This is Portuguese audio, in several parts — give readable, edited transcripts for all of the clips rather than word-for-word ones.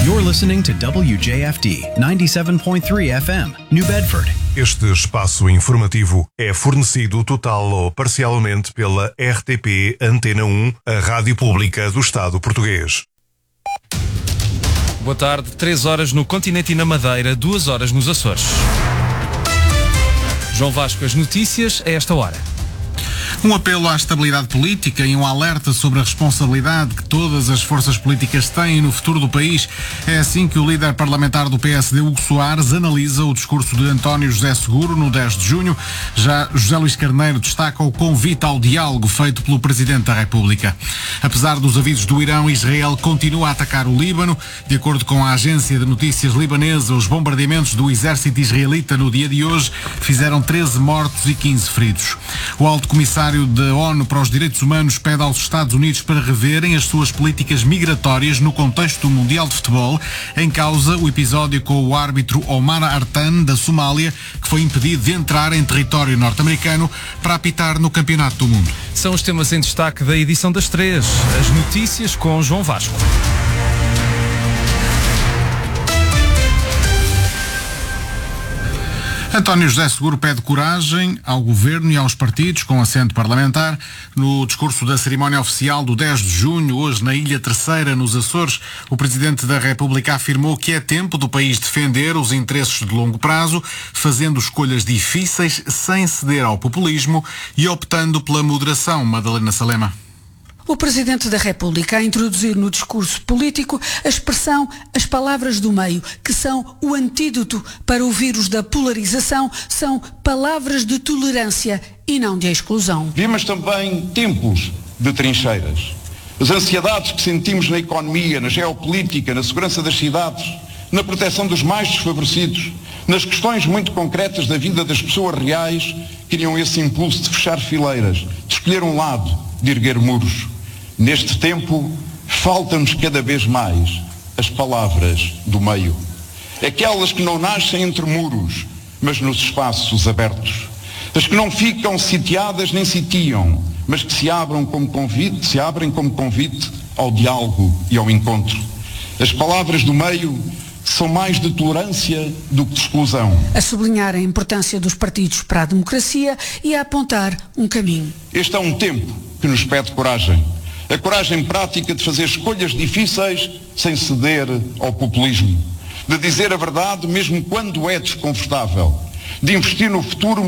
You're listening to WJFD 97.3 FM, New Bedford. Este espaço informativo é fornecido total ou parcialmente pela RTP Antena 1, a rádio pública do Estado português. Boa tarde, 3 horas no continente e na Madeira, 2 horas nos Açores. João Vasco, as notícias a esta hora. Um apelo à estabilidade política e um alerta sobre a responsabilidade que todas as forças políticas têm no futuro do país. É assim que o líder parlamentar do PSD, Hugo Soares, analisa o discurso de António José Seguro no 10 de junho. Já José Luís Carneiro destaca o convite ao diálogo feito pelo Presidente da República. Apesar dos avisos do Irão, Israel continua a atacar o Líbano. De acordo com a agência de notícias libanesa, os bombardeamentos do exército israelita no dia de hoje fizeram 13 mortos e 15 feridos. O alto comissário da ONU para os Direitos Humanos pede aos Estados Unidos para reverem as suas políticas migratórias no contexto do Mundial de Futebol. Em causa o episódio com o árbitro Omar Artan, da Somália, que foi impedido de entrar em território norte-americano para apitar no Campeonato do Mundo. São os temas em destaque da edição das 3. As notícias com João Vasco. António José Seguro pede coragem ao Governo e aos partidos com assento parlamentar. No discurso da cerimónia oficial do 10 de junho, hoje na Ilha Terceira, nos Açores, o Presidente da República afirmou que é tempo do país defender os interesses de longo prazo, fazendo escolhas difíceis sem ceder ao populismo e optando pela moderação. Madalena Salema. O Presidente da República a introduzir no discurso político a expressão "as palavras do meio", que são o antídoto para o vírus da polarização, são palavras de tolerância e não de exclusão. Vivemos também tempos de trincheiras. As ansiedades que sentimos na economia, na geopolítica, na segurança das cidades, na proteção dos mais desfavorecidos, nas questões muito concretas da vida das pessoas reais, criam esse impulso de fechar fileiras, de escolher um lado, de erguer muros. Neste tempo, faltam-nos cada vez mais as palavras do meio. Aquelas que não nascem entre muros, mas nos espaços abertos. As que não ficam sitiadas nem sitiam, mas que se abrem como convite ao diálogo e ao encontro. As palavras do meio são mais de tolerância do que de exclusão. A sublinhar a importância dos partidos para a democracia e a apontar um caminho. Este é um tempo que nos pede coragem. A coragem prática de fazer escolhas difíceis sem ceder ao populismo. De dizer a verdade mesmo quando é desconfortável. De investir no futuro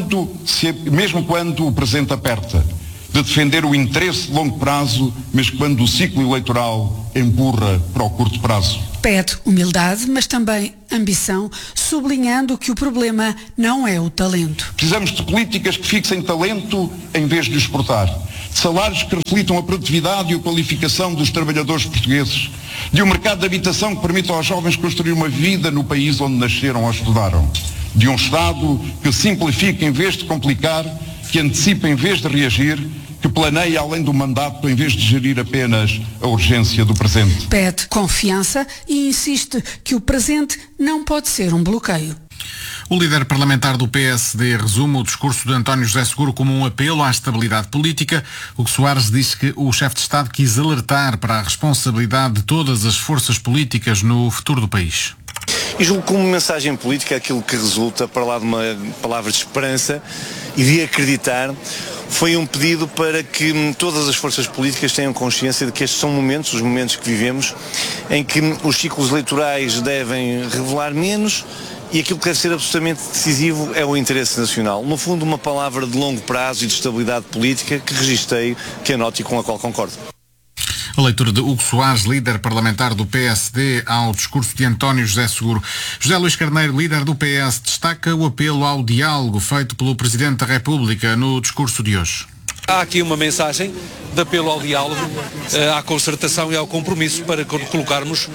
mesmo quando o presente aperta. De defender o interesse de longo prazo, mesmo quando o ciclo eleitoral empurra para o curto prazo. Pede humildade, mas também ambição, sublinhando que o problema não é o talento. Precisamos de políticas que fixem talento em vez de exportar. De salários que reflitam a produtividade e a qualificação dos trabalhadores portugueses. De um mercado de habitação que permita aos jovens construir uma vida no país onde nasceram ou estudaram. De um Estado que simplifique em vez de complicar, que antecipe em vez de reagir, que planeie além do mandato em vez de gerir apenas a urgência do presente. Pede confiança e insiste que o presente não pode ser um bloqueio. O líder parlamentar do PSD resume o discurso de António José Seguro como um apelo à estabilidade política. Hugo Soares diz que o chefe de Estado quis alertar para a responsabilidade de todas as forças políticas no futuro do país. E julgo que como mensagem política aquilo que resulta, para lá de uma palavra de esperança e de acreditar, foi um pedido para que todas as forças políticas tenham consciência de que estes são momentos, os momentos que vivemos, em que os ciclos eleitorais devem revelar menos e aquilo que deve ser absolutamente decisivo é o interesse nacional. No fundo, uma palavra de longo prazo e de estabilidade política que registrei, que anoto e com a qual concordo. A leitura de Hugo Soares, líder parlamentar do PSD, ao discurso de António José Seguro. José Luís Carneiro, líder do PS, destaca o apelo ao diálogo feito pelo Presidente da República no discurso de hoje. Há aqui uma mensagem de apelo ao diálogo, à concertação e ao compromisso para colocarmos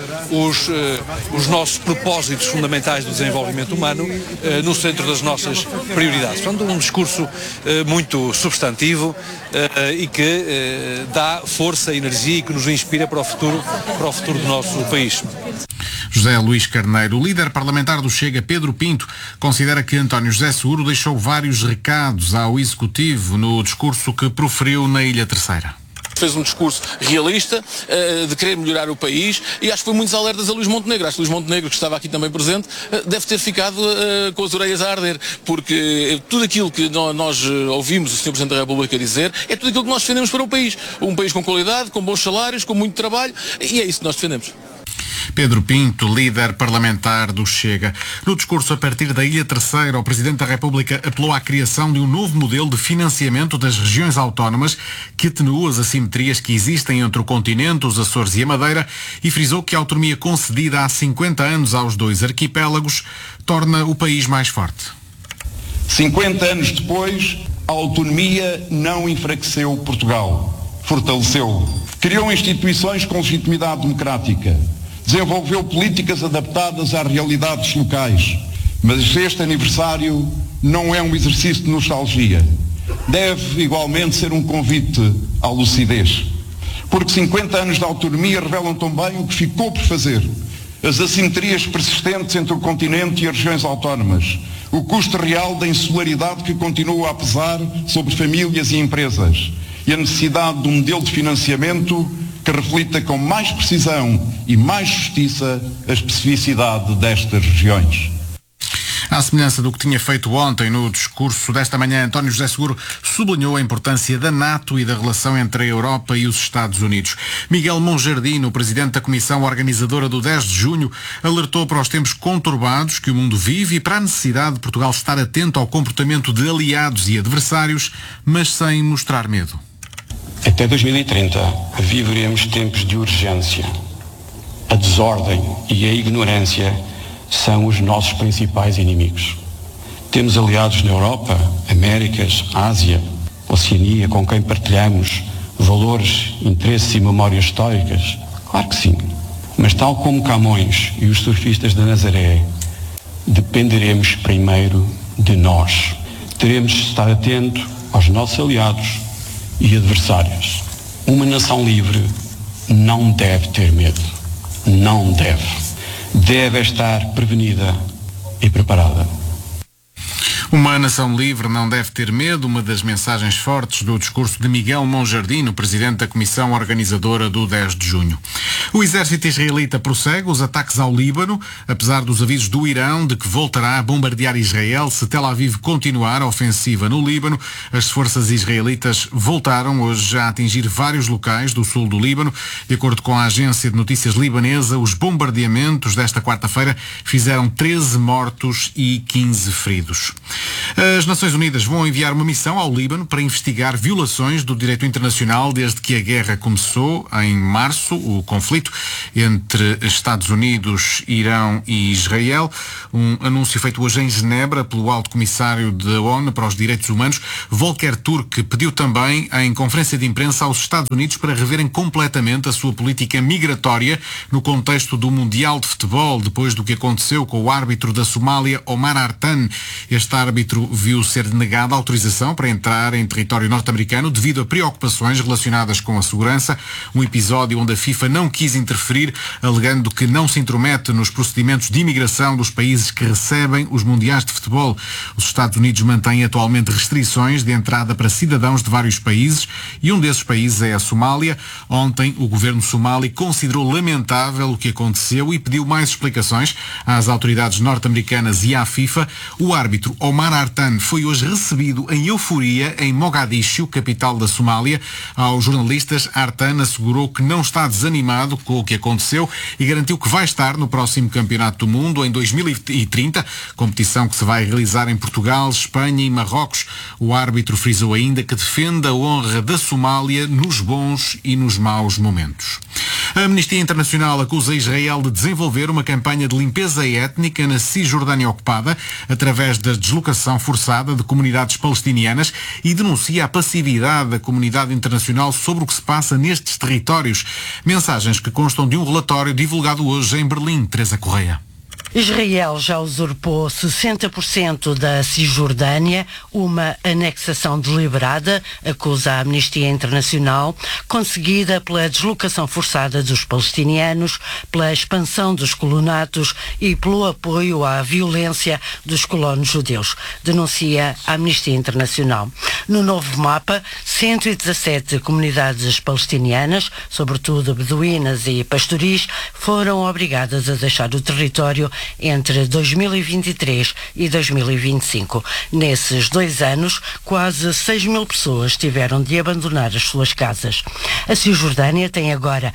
os nossos propósitos fundamentais do desenvolvimento humano no centro das nossas prioridades. Portanto, um discurso muito substantivo e que dá força, energia e que nos inspira para o futuro do nosso país. José Luís Carneiro, o líder parlamentar do Chega, Pedro Pinto, considera que António José Seguro deixou vários recados ao Executivo no discurso que proferiu na Ilha Terceira. fez um discurso realista, de querer melhorar o país, e acho que foi muitos alertas a Luís Montenegro. Acho que Luís Montenegro, que estava aqui também presente, deve ter ficado com as orelhas a arder, porque tudo aquilo que nós ouvimos o Sr. Presidente da República dizer é tudo aquilo que nós defendemos para o país. Um país com qualidade, com bons salários, com muito trabalho, e é isso que nós defendemos. Pedro Pinto, líder parlamentar do Chega. No discurso a partir da Ilha Terceira, o Presidente da República apelou à criação de um novo modelo de financiamento das regiões autónomas que atenua as assimetrias que existem entre o continente, os Açores e a Madeira, e frisou que a autonomia concedida há 50 anos aos dois arquipélagos torna o país mais forte. 50 anos depois, a autonomia não enfraqueceu Portugal, fortaleceu. Criou instituições com legitimidade democrática. Desenvolveu políticas adaptadas às realidades locais. Mas este aniversário não é um exercício de nostalgia. Deve igualmente ser um convite à lucidez. Porque 50 anos de autonomia revelam também o que ficou por fazer. As assimetrias persistentes entre o continente e as regiões autónomas. O custo real da insularidade que continua a pesar sobre famílias e empresas. E a necessidade de um modelo de financiamento que reflita com mais precisão e mais justiça a especificidade destas regiões. À semelhança do que tinha feito ontem no discurso desta manhã, António José Seguro sublinhou a importância da NATO e da relação entre a Europa e os Estados Unidos. Miguel Monjardino, presidente da Comissão Organizadora do 10 de junho, alertou para os tempos conturbados que o mundo vive e para a necessidade de Portugal estar atento ao comportamento de aliados e adversários, mas sem mostrar medo. Até 2030 viveremos tempos de urgência. A desordem e a ignorância são os nossos principais inimigos. Temos aliados na Europa, Américas, Ásia, Oceania, com quem partilhamos valores, interesses e memórias históricas? Claro que sim. Mas tal como Camões e os surfistas da Nazaré, dependeremos primeiro de nós. Teremos de estar atento aos nossos aliados e adversários. Uma nação livre não deve ter medo. Não deve. Deve estar prevenida e preparada. Uma nação livre não deve ter medo, uma das mensagens fortes do discurso de Miguel Monjardino, presidente da Comissão Organizadora do 10 de junho. O exército israelita prossegue os ataques ao Líbano, apesar dos avisos do Irão de que voltará a bombardear Israel se Tel Aviv continuar a ofensiva no Líbano. As forças israelitas voltaram hoje a atingir vários locais do sul do Líbano. De acordo com a agência de notícias libanesa, os bombardeamentos desta quarta-feira fizeram 13 mortos e 15 feridos. As Nações Unidas vão enviar uma missão ao Líbano para investigar violações do direito internacional desde que a guerra começou em março, o conflito entre Estados Unidos, Irão e Israel. Um anúncio feito hoje em Genebra pelo Alto Comissário da ONU para os Direitos Humanos, Volker Turk, pediu também em conferência de imprensa aos Estados Unidos para reverem completamente a sua política migratória no contexto do Mundial de Futebol, depois do que aconteceu com o árbitro da Somália, Omar Artan. Este árbitro viu ser negada a autorização para entrar em território norte-americano devido a preocupações relacionadas com a segurança. Um episódio onde a FIFA não quis interferir, alegando que não se intromete nos procedimentos de imigração dos países que recebem os mundiais de futebol. Os Estados Unidos mantêm atualmente restrições de entrada para cidadãos de vários países e um desses países é a Somália. Ontem, o governo somali considerou lamentável o que aconteceu e pediu mais explicações às autoridades norte-americanas e à FIFA. O árbitro Omar Artan foi hoje recebido em euforia em Mogadishu, capital da Somália. Aos jornalistas, Artan assegurou que não está desanimado com o que aconteceu e garantiu que vai estar no próximo Campeonato do Mundo em 2030, competição que se vai realizar em Portugal, Espanha e Marrocos. O árbitro frisou ainda que defende a honra da Somália nos bons e nos maus momentos. A Amnistia Internacional acusa Israel de desenvolver uma campanha de limpeza étnica na Cisjordânia ocupada através da deslocação forçada de comunidades palestinianas e denuncia a passividade da comunidade internacional sobre o que se passa nestes territórios. Mensagens que constam de um relatório divulgado hoje em Berlim. Teresa Correia. Israel já usurpou 60% da Cisjordânia, uma anexação deliberada, acusa a Amnistia Internacional, conseguida pela deslocação forçada dos palestinianos, pela expansão dos colonatos e pelo apoio à violência dos colonos judeus, denuncia a Amnistia Internacional. No novo mapa, 117 comunidades palestinianas, sobretudo beduínas e pastoris, foram obrigadas a deixar o território entre 2023 e 2025. Nesses 2 anos, quase 6 mil pessoas tiveram de abandonar as suas casas. A Cisjordânia tem agora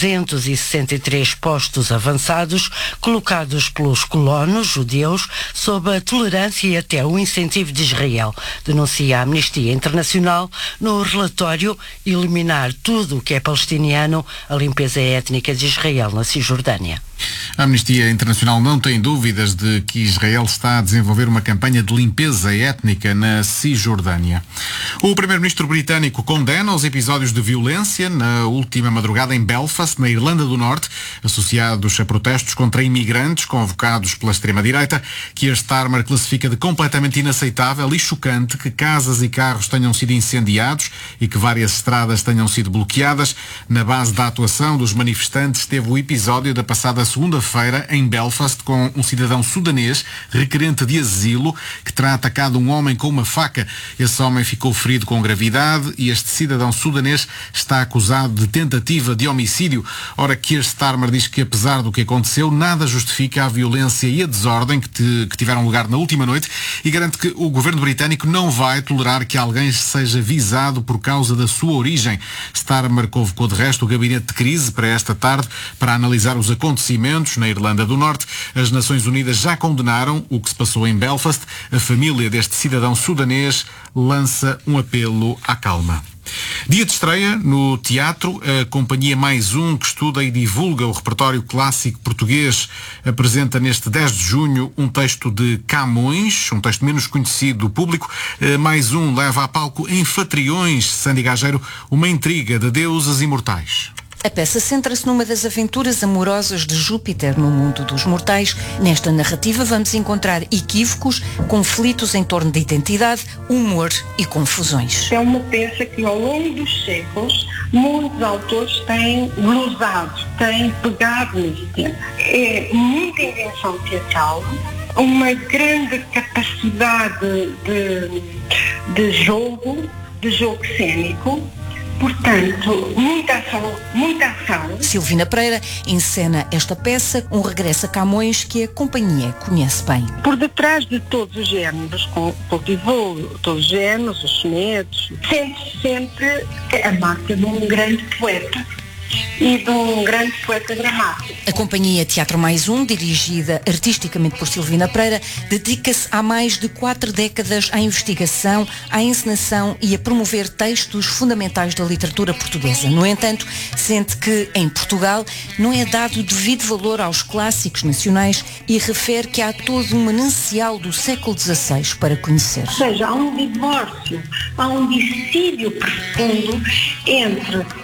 363 postos avançados, colocados pelos colonos judeus sob a tolerância e até o incentivo de Israel, denuncia a Amnistia Internacional no relatório Eliminar tudo o que é palestiniano, a limpeza étnica de Israel na Cisjordânia. A Amnistia Internacional não tem dúvidas de que Israel está a desenvolver uma campanha de limpeza étnica na Cisjordânia. O primeiro-ministro britânico condena os episódios de violência na última madrugada em Belfast, na Irlanda do Norte, associados a protestos contra imigrantes convocados pela extrema-direita, que a Starmer classifica de completamente inaceitável e chocante que casas e carros tenham sido incendiados e que várias estradas tenham sido bloqueadas. Na base da atuação dos manifestantes teve o episódio da passada segunda-feira em Belfast com um cidadão sudanês requerente de asilo que terá atacado um homem com uma faca. Esse homem ficou ferido com gravidade e este cidadão sudanês está acusado de tentativa de homicídio. Ora, Keir Starmer diz que apesar do que aconteceu, nada justifica a violência e a desordem que tiveram lugar na última noite e garante que o governo britânico não vai tolerar que alguém seja visado por causa da sua origem. Starmer convocou de resto o gabinete de crise para esta tarde para analisar os acontecimentos na Irlanda do Norte. As Nações Unidas já condenaram o que se passou em Belfast. A família deste cidadão sudanês lança um apelo à calma. Dia de estreia no teatro, a Companhia Mais Um, que estuda e divulga o repertório clássico português, apresenta neste 10 de junho um texto de Camões, um texto menos conhecido do público. Mais Um leva a palco Enfatriões, Sandy Gageiro, uma intriga de deusas imortais. A peça centra-se numa das aventuras amorosas de Júpiter no mundo dos mortais. Nesta narrativa vamos encontrar equívocos, conflitos em torno de identidade, humor e confusões. É uma peça que ao longo dos séculos muitos autores têm glosado, têm pegado nesse tema. É muita invenção teatral, uma grande capacidade de jogo cênico. Portanto, muita ação. Silvina Pereira encena esta peça, um regresso a Camões que a companhia conhece bem. Por detrás de todos os géneros, cultivou todos os géneros, os sonetos, sente sempre a marca de um grande poeta e de um grande poeta dramático. A Companhia Teatro Mais Um, dirigida artisticamente por Silvina Pereira, dedica-se há mais de 4 décadas à investigação, à encenação e a promover textos fundamentais da literatura portuguesa. No entanto, sente que, em Portugal, não é dado devido valor aos clássicos nacionais e refere que há todo um manancial do século XVI para conhecer. Ou seja, há um divórcio, há um dissídio profundo entre